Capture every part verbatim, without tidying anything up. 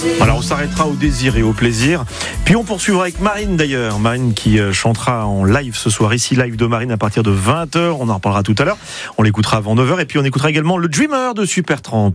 Alors on s'arrêtera au désir et au plaisir. Puis on poursuivra avec Marine d'ailleurs. Marine qui chantera en live ce soir. Ici, live de Marine à partir de vingt heures. On en reparlera tout à l'heure. On l'écoutera avant neuf heures. Et puis on écoutera également le Dreamer de Supertramp.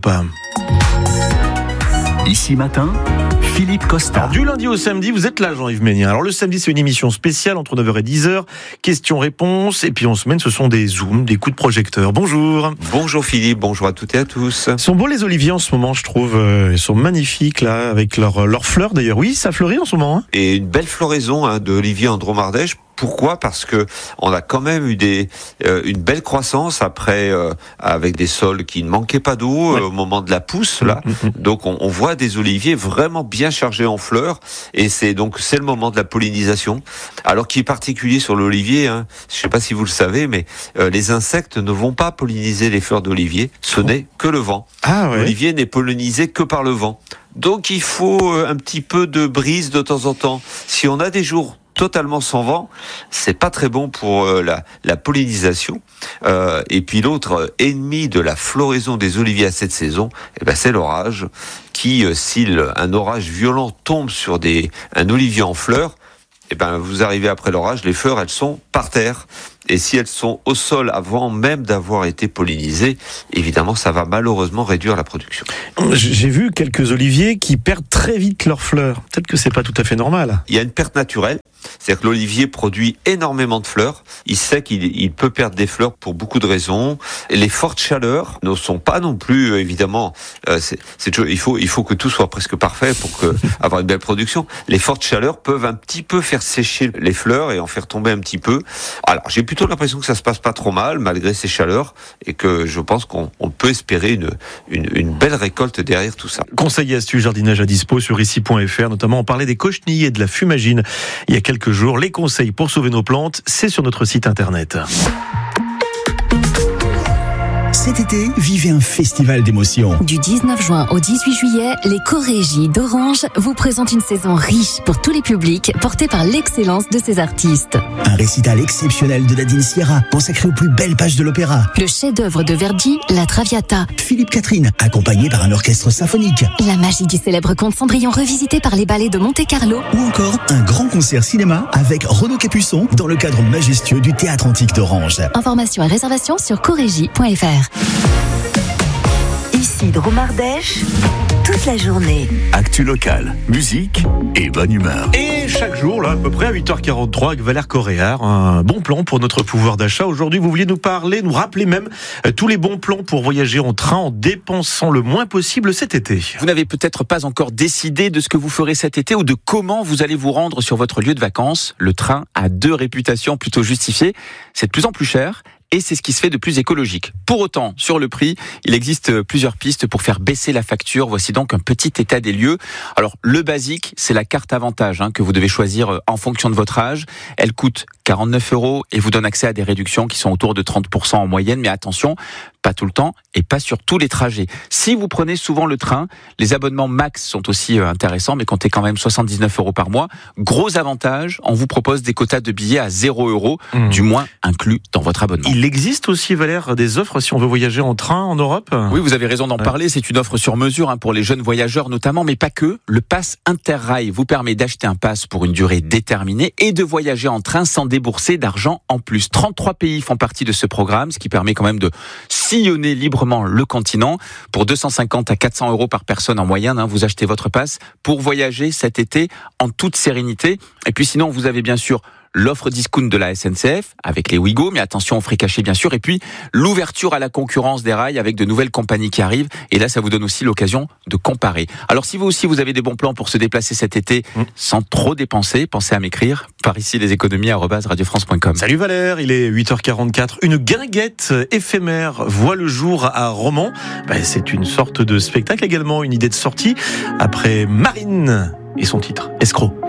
Ici matin, Philippe Costa. Alors, du lundi au samedi, vous êtes là, Jean-Yves Ménien. Alors le samedi, c'est une émission spéciale entre neuf heures et dix heures. Questions-réponses. Et puis en semaine, ce sont des zooms, des coups de projecteur. Bonjour. Bonjour Philippe, bonjour à toutes et à tous. Ils sont beaux les oliviers en ce moment, je trouve. Ils sont magnifiques là, avec leurs leurs fleurs d'ailleurs. Oui, ça fleurit en ce moment. Hein. Et une belle floraison hein, de oliviers en Dromardèche. Pourquoi ? Parce que on a quand même eu des euh, une belle croissance après euh, avec des sols qui ne manquaient pas d'eau ouais. euh, au moment de la pousse là. Mmh, mmh. Donc on, on voit des oliviers vraiment bien chargés en fleurs et c'est donc c'est le moment de la pollinisation. Alors qui est particulier sur l'olivier, hein, je sais pas si vous le savez, mais euh, les insectes ne vont pas polliniser les fleurs d'olivier. Ce oh. n'est que le vent. Ah, ouais. L'olivier n'est pollinisé que par le vent. Donc il faut un petit peu de brise de temps en temps. Si on a des jours totalement sans vent, c'est pas très bon pour euh, la, la pollinisation. Euh, et puis l'autre ennemi de la floraison des oliviers à cette saison, eh ben c'est l'orage. Qui, euh, si un orage violent tombe sur des un olivier en fleurs, eh ben vous arrivez après l'orage, les fleurs elles sont par terre. Et si elles sont au sol avant même d'avoir été pollinisées, évidemment, ça va malheureusement réduire la production. J'ai vu quelques oliviers qui perdent très vite leurs fleurs. Peut-être que c'est pas tout à fait normal. Il y a une perte naturelle. C'est-à-dire que l'olivier produit énormément de fleurs. Il sait qu'il il peut perdre des fleurs pour beaucoup de raisons. Et les fortes chaleurs ne sont pas non plus, évidemment, euh, c'est, c'est, il faut, il faut que tout soit presque parfait pour que, avoir une belle production. Les fortes chaleurs peuvent un petit peu faire sécher les fleurs et en faire tomber un petit peu. Alors, j'ai plutôt l'impression que ça se passe pas trop mal, malgré ces chaleurs, et que je pense qu'on on peut espérer une, une, une belle récolte derrière tout ça. Conseils et astuces jardinage à dispo sur ici point f r, notamment on parlait des cochenilles et de la fumagine il y a quelques jours. Les conseils pour sauver nos plantes, c'est sur notre site internet. Cet été, vivez un festival d'émotions. Du dix-neuf juin au dix-huit juillet, les Corégies d'Orange vous présentent une saison riche pour tous les publics, portée par l'excellence de ses artistes. Un récital exceptionnel de Nadine Sierra, consacré aux plus belles pages de l'opéra. Le chef-d'œuvre de Verdi, La Traviata. Philippe Catherine, accompagné par un orchestre symphonique. La magie du célèbre conte Cendrillon revisité par les ballets de Monte-Carlo. Ou encore un grand concert cinéma avec Renaud Capuçon dans le cadre majestueux du Théâtre Antique d'Orange. Informations et réservations sur corégie point f r. Ici Dromardèche, toute la journée. Actu locale, musique et bonne humeur. Et chaque jour, là, à peu près à huit heures quarante-trois, avec Valère Coréard, un bon plan pour notre pouvoir d'achat. Aujourd'hui, vous vouliez nous parler, nous rappeler même euh, tous les bons plans pour voyager en train en dépensant le moins possible cet été. Vous n'avez peut-être pas encore décidé de ce que vous ferez cet été ou de comment vous allez vous rendre sur votre lieu de vacances. Le train a deux réputations plutôt justifiées. C'est de plus en plus cher. Et c'est ce qui se fait de plus écologique. Pour autant, sur le prix, il existe plusieurs pistes pour faire baisser la facture. Voici donc un petit état des lieux. Alors, le basique, c'est la carte avantage hein, que vous devez choisir en fonction de votre âge. Elle coûte quarante-neuf euros et vous donne accès à des réductions qui sont autour de trente pour cent en moyenne. Mais attention, pas tout le temps et pas sur tous les trajets. Si vous prenez souvent le train, les abonnements max sont aussi intéressants, mais comptez quand même soixante-dix-neuf euros par mois. Gros avantage, on vous propose des quotas de billets à zéro euros, mmh. du moins inclus dans votre abonnement. Il existe aussi, Valère, des offres si on veut voyager en train en Europe ? Oui, vous avez raison d'en ouais. parler. C'est une offre sur mesure hein, pour les jeunes voyageurs notamment, mais pas que. Le pass Interrail vous permet d'acheter un pass pour une durée déterminée et de voyager en train sans débourser d'argent en plus. trente-trois pays font partie de ce programme, ce qui permet quand même de sillonner librement le continent. Pour deux cent cinquante à quatre cents euros par personne en moyenne, hein, vous achetez votre pass pour voyager cet été en toute sérénité. Et puis sinon, vous avez bien sûr l'offre discount de la S N C F avec les Ouigo, mais attention aux frais cachés bien sûr, et puis l'ouverture à la concurrence des rails avec de nouvelles compagnies qui arrivent, et là ça vous donne aussi l'occasion de comparer. Alors si vous aussi vous avez des bons plans pour se déplacer cet été mmh. sans trop dépenser, pensez à m'écrire par ici les économies arobase radio france point com. Salut Valère, il est huit heures quarante-quatre, une guinguette éphémère voit le jour à Romans. Ben, c'est une sorte de spectacle également, une idée de sortie après Marine et son titre Escroc.